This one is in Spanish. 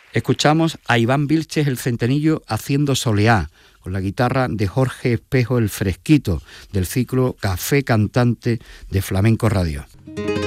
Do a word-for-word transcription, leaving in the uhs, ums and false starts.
Escuchamos a Iván Vilches el Centenillo haciendo soleá, con la guitarra de Jorge Espejo el Fresquito, del ciclo Café Cantante de Flamenco Radio.